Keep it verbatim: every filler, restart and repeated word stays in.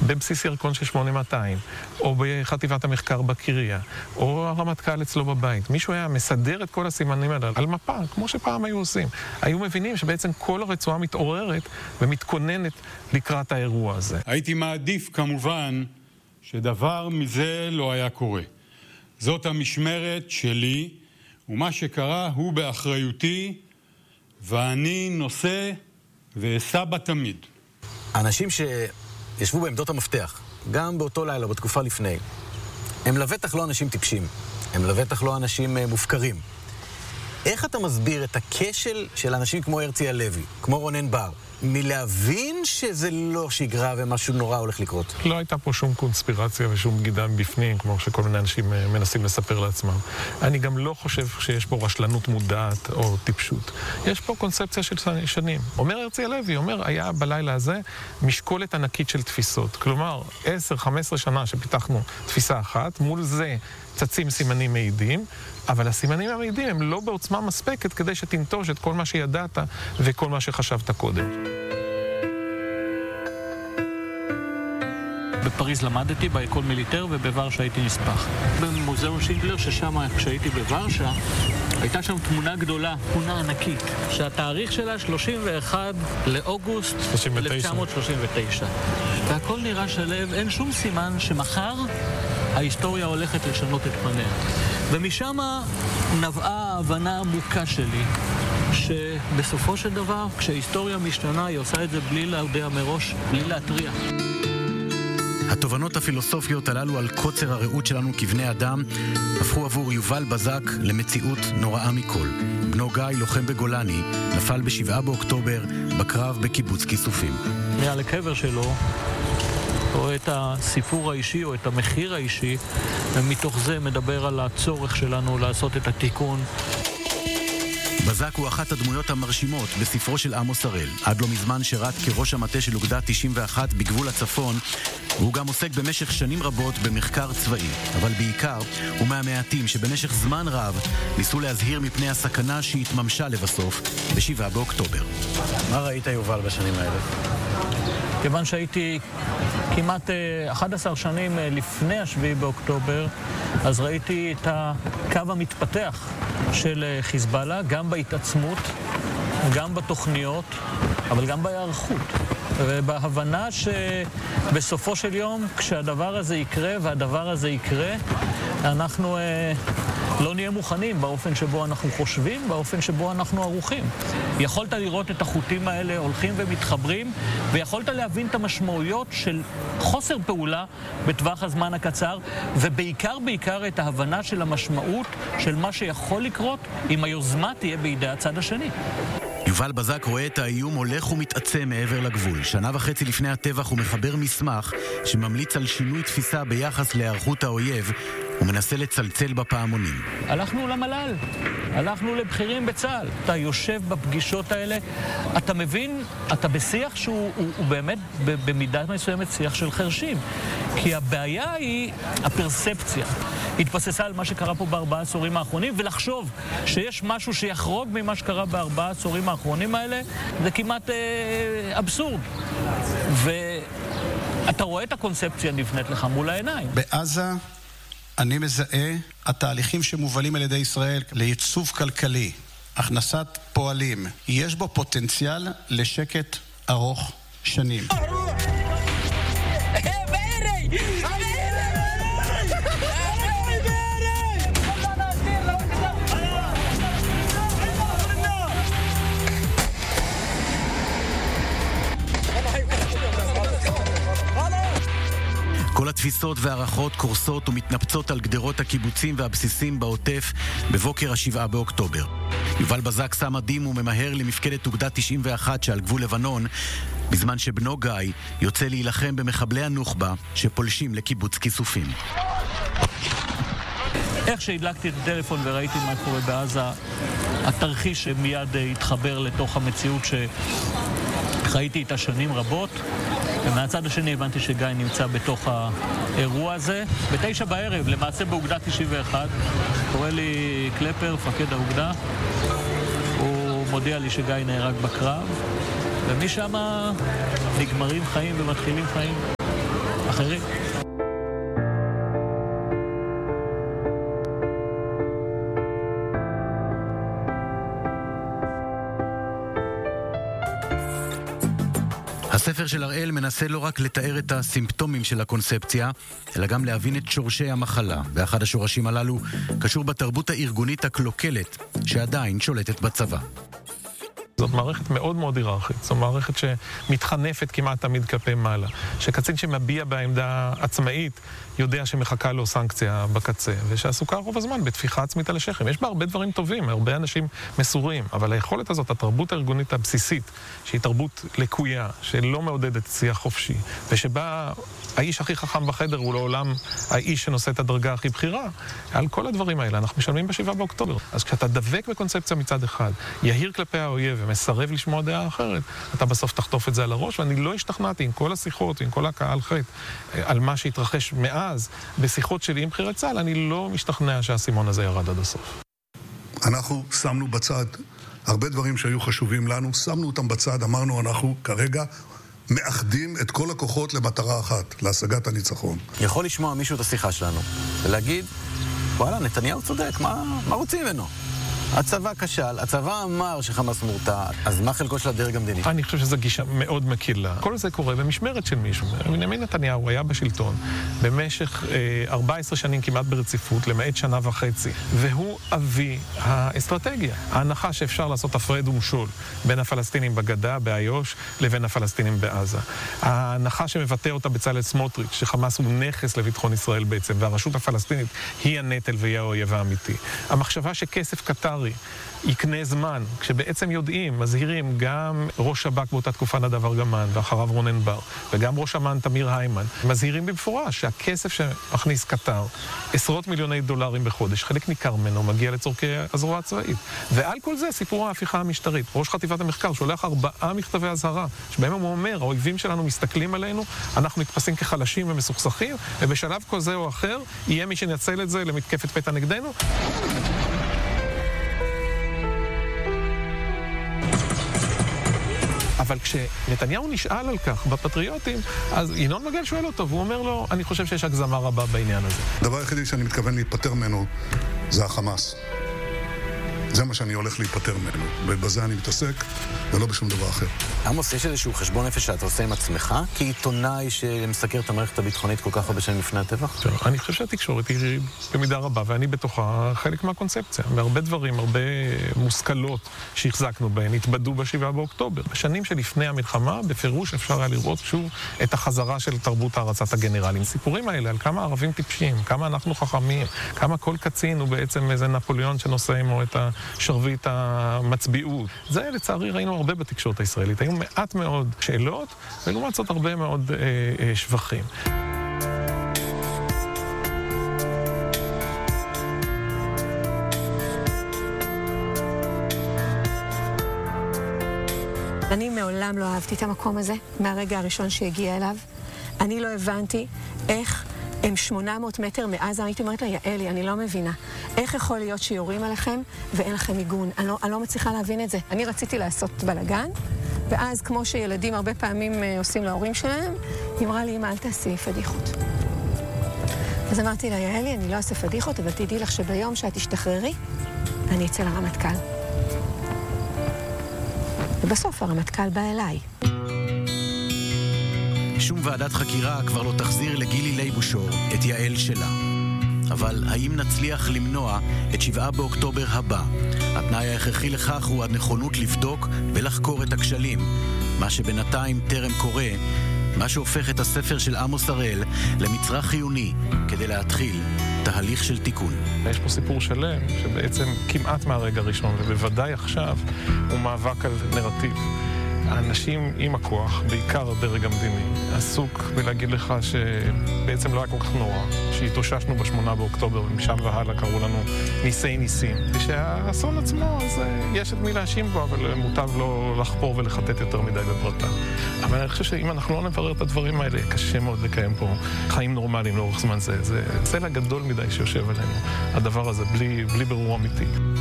בבסיס ירקון של שמונה מאתיים, או בחטיבת המחקר בקריה, או הרמטכ"ל אצלו בבית. מישהו היה מסדר את כל הסימנים האלה על מפה, כמו שפעם היו עושים. היו מבינים שבעצם כל הרצועה מתעוררת ומתכוננת לקראת האירוע הזה. הייתי מעדיף כמובן שדבר מזה לא היה קורה. זאת המשמרת שלי, ומה שקרה הוא באחריותי, ואני נושא ואשא בה תמיד. האנשים שישבו בעמדות המפתח, גם באותו לילה, בתקופה לפני, הם לבטח לא אנשים טיפשים, הם לבטח לא אנשים מופקרים. איך אתה מסביר את הכשל של אנשים כמו הרצי הלוי, כמו רונן בר, מלהבין שזה לא שגרה ומשהו נורא הולך לקרות? לא הייתה פה שום קונספירציה ושום בגידה מבפנים, כמו שכל מיני אנשים מנסים לספר לעצמם. אני גם לא חושב שיש פה רשלנות מודעת או טיפשות. יש פה קונספציה של שנים. אומר הרצי הלוי, אומר, היה בלילה הזה משקולת ענקית של תפיסות. כלומר, עשר חמש עשרה שנה שפיתחנו תפיסה אחת, מול זה צצים סימנים מעידים, אבל הסימנים המעידים הם לא בעוצמה מספקת כדי שתנטוש את כל מה שידעת וכל מה שחשבת קודם. בפריז למדתי, באקול מיליטר, ובוורשה הייתי נספח. במוזיאון שינדלר, ששם כשהייתי בוורשה, הייתה שם תמונה גדולה, תמונה ענקית, שהתאריך שלה שלושים ואחד לאוגוסט אלף תשע מאות שלושים ותשע. והכל נראה שלב, אין שום סימן שמחר ההיסטוריה הולכת לשנות את פניה. ומשם נבעה ההבנה העמוקה שלי, שבסופו של דבר, כשההיסטוריה משתנה, היא עושה את זה בלי להודיע מראש, בלי להטריע. התובנות הפילוסופיות הללו על קוצר הראות שלנו כבני אדם הפכו עבור יובל בזק למציאות נוראה מכל. בנו גיא, לוחם בגולני, נפל בשבעה באוקטובר בקרב בקיבוץ כיסופים. מעל הקבר שלו או את הסיפור האישי או את המחיר האישי, ומתוך זה מדבר על הצורך שלנו לעשות את התיקון. בזק הוא אחת הדמויות המרשימות בספרו של עמוס הראל. עד לא מזמן שירת כראש המטה של אוגדה תשעים ואחת בגבול הצפון, והוא גם עוסק במשך שנים רבות במחקר צבאי, אבל בעיקר הוא מהמעטים שבמשך זמן רב ניסו להזהיר מפני הסכנה שהתממשה לבסוף בשבעה באוקטובר. מה ראית יובל בשנים האלה? כיוון שהייתי כמעט אחת עשרה שנים לפני השביעי באוקטובר, אז ראיתי את הקו המתפתח של חיזבאללה, גם בהתעצמות, גם בתוכניות, אבל גם בהיערכות. ובהבנה שבסופו של יום, כשהדבר הזה יקרה, והדבר הזה יקרה, אנחנו אה, לא נהיה מוכנים באופן שבו אנחנו חושבים, באופן שבו אנחנו ערוכים. יכולת לראות את החוטים האלה הולכים ומתחברים, ויכולת להבין את המשמעויות של חוסר פעולה בטווח הזמן הקצר, ובעיקר בעיקר את ההבנה של המשמעות של מה שיכול לקרות אם היוזמה תהיה בידי הצד השני. יובל בזק רואה את האיום הולך ומתעצם מעבר לגבול. שנה וחצי לפני הטבח הוא מחבר מסמך שממליץ על שינוי תפיסה ביחס להיערכות האויב ומנסה לצלצל בפעמונים. הלכנו למל"ל, הלכנו לבכירים בצה"ל. אתה יושב בפגישות האלה, אתה מבין, אתה בשיח שהוא הוא, הוא באמת במידה מסוימת שיח של חרשים. כי הבעיה היא הפרספציה. התבססה על מה שקרה פה בארבעה עשורים האחרונים, ולחשוב שיש משהו שיחרוג ממה שקרה בארבעה עשורים האחרונים האלה, זה כמעט אה, אבסורד. ואתה רואה את הקונספציה נבנית לך מול העיניים. בעזה אני מזהה התהליכים שמובלים על ידי ישראל לייצוב כלכלי, הכנסת פועלים. יש בו פוטנציאל לשקט ארוך שנים. כל התפיסות והערכות קורסות ומתנפצות על גדרות הקיבוצים והבסיסים בעוטף בבוקר השבעה באוקטובר. יובל בזק שם מדים וממהר למפקדת אוגדה תשעים ואחת שעל גבול לבנון, בזמן שבנו גיא יוצא להילחם במחבלי הנוח'בה שפולשים לקיבוץ כיסופים. איך שהדלקתי את הטלפון וראיתי מה קורה בעזה, התרחיש מיד התחבר לתוך המציאות שחייתי איתה שנים רבות, ומהצד השני הבנתי שגיא נמצא בתוך האירוע הזה. בתשע בערב, למעשה באוגדה תשעים ואחת, קורא לי קלפר, מפקד האוגדה, הוא מודיע לי שגיא נהרג בקרב, ומשם נגמרים חיים ומתחילים חיים. אחרים. הספר של הראל מנסה לא רק לתאר את הסימפטומים של הקונספציה, אלא גם להבין את שורשי המחלה, ואחד השורשים הללו קשור בתרבות הארגונית הקלוקלת שעדיין שולטת בצבא. זאת מערכת מאוד מאוד היררכית, זו מערכת שמתחנפת כמעט תמיד כלפי מעלה, שקצין שמביע בעמדה עצמאית יודע שמחכה לו סנקציה בקצה, ושעסוקה רוב הזמן בתפיחה עצמית על השכם. יש בה הרבה דברים טובים, הרבה אנשים מסורים, אבל היכולת הזאת, התרבות הארגונית הבסיסית, שהיא תרבות לקויה, שלא מעודדת שיח חופשי, ושבה האיש הכי חכם בחדר הוא לעולם האיש שנושא את הדרגה הכי בכירה, על כל הדברים האלה אנחנו משלמים בשבעה באוקטובר. אז כשאתה דבק בקונספציה מצד אחד, יהיר כלפי האויב ומסרב לשמוע דעה אחרת, אתה בסוף תחטוף את זה על הראש, ואני לא השתכנעתי עם כל השיחות ועם כל הקהל חטא על מה שהתרחש מאז בשיחות שלי עם בחירת צה"ל, אני לא משתכנע שהסימון הזה ירד עד הסוף. אנחנו שמנו בצד הרבה דברים שהיו חשובים לנו, שמנו אותם בצד, אמרנו אנחנו כרגע מאחדים את כל הכוחות למטרה אחת, להשגת הניצחון. יכול לשמוע מישהו את השיחה שלנו ולהגיד, וואלה, נתניהו צודק, מה, מה רוצים ממנו? הצבא כשל, הצבא אמר שחמאס מורתע, אז מה חלקו של הדרג המדיני? אני חושב שזו גישה מאוד מקילה. כל זה קורה במשמרת של מישהו. בנימין נתניהו היה בשלטון במשך אה, ארבע עשרה שנים כמעט ברציפות, למעט שנה וחצי, והוא אבי האסטרטגיה. ההנחה שאפשר לעשות הפרד ומשול בין הפלסטינים בגדה, באיו"ש, לבין הפלסטינים בעזה. ההנחה שמבטא אותה בצלאל סמוטריץ', שחמאס הוא נכס לביטחון ישראל בעצם, והרשות הפלסטינית היא הנטל והיא האויב האמיתי. המחשבה שכסף קטרי יקנה זמן, כשבעצם יודעים, מזהירים, גם ראש שב"כ באותה תקופה נדב ארגמן, ואחריו רונן בר, וגם ראש אמ"ן תמיר היימן, מזהירים במפורש שהכסף שמכניס קטר, עשרות מיליוני דולרים בחודש, חלק ניכר ממנו מגיע לצורכי הזרוע הצבאית. ועל כל זה סיפור ההפיכה המשטרית. ראש חטיבת המחקר שולח ארבעה מכתבי אזהרה, שבהם הוא אומר, האויבים שלנו מסתכלים עלינו, אנחנו נתפסים כחלשים ומסוכסכים, ובשלב כזה או אחר, יהיה מי שנצל את זה למתקפת פתע נגדנו. אבל כשנתניהו נשאל על כך בפטריוטים, אז ינון מגל שואל אותו, והוא אומר לו, אני חושב שיש הגזמה רבה בעניין הזה. הדבר היחידי שאני מתכוון להיפטר ממנו זה החמאס. זה מה שאני הולך להיפטר ממנו, ובזה אני מתעסק, ולא בשום דבר אחר. עמוס, יש איזשהו חשבון נפש שאתה עושה עם עצמך, כעיתונאי שמסקר את המערכת הביטחונית כל כך הרבה שנים לפני הטבח? אני חושב שהתקשורת היא במידה רבה, ואני בתוכה חלק מהקונספציה. מהרבה דברים, הרבה מושכלות שהחזקנו בהן, התבדו בשבעה באוקטובר. בשנים שלפני המלחמה, בפירוש אפשר היה לראות שוב את החזרה של תרבות הערצת הגנרלים. סיפורים האלה על כמה ערבים טיפשים, כמה אנחנו חכמים, כמה כל קצין הוא בעצם איזה נפוליאון שנושא עמו את השרביט המצביעות. זה לצערי ראינו הרבה בתקשורת הישראלית. היו מעט מאוד שאלות, ולעומת זאת הרבה מאוד אה, אה, שבחים. אני מעולם לא אהבתי את המקום הזה, מהרגע הראשון שהגיע אליו. אני לא הבנתי איך הם שמונה מאות מטר מעזה, הייתי אומרת לה, יעלי, אני לא מבינה. איך יכול להיות שיורים עליכם ואין לכם מיגון? אני לא, אני לא מצליחה להבין את זה. אני רציתי לעשות בלגן, ואז כמו שילדים הרבה פעמים עושים להורים שלהם, היא אמרה לי, אמא, אל תעשי פדיחות. אז אמרתי לה, יעלי, אני לא אעשה פדיחות, אבל תדעי לך שביום שאת תשתחררי, אני אצא לרמטכ"ל. ובסוף הרמטכ"ל בא אליי. שום ועדת חקירה כבר לא תחזיר לגילי לייבושור את יעל שלה. אבל האם נצליח למנוע את שבעה באוקטובר הבא? התנאי ההכרחי לכך הוא הנכונות לבדוק ולחקור את הכשלים. מה שבינתיים טרם קורה, מה שהופך את הספר של עמוס הראל למצרך חיוני כדי להתחיל תהליך של תיקון. יש פה סיפור שלם שבעצם כמעט מהרגע הראשון, ובוודאי עכשיו, הוא מאבק על נרטיב. האנשים עם הכוח, בעיקר הדרג המדיני, עסוק בלהגיד לך שבעצם לא היה כל כך נורא, שהתאוששנו בשמונה באוקטובר ומשם והלאה קראו לנו ניסי ניסים. ושהאסון עצמו, אז יש את מי להאשים בו, אבל מוטב לא לחפור ולחטט יותר מדי בפרטה. אבל אני חושב שאם אנחנו לא נברר את הדברים האלה, קשה מאוד לקיים פה חיים נורמליים לאורך זמן זה. זה צלע גדול מדי שיושב עלינו, הדבר הזה, בלי, בלי ברור אמיתי.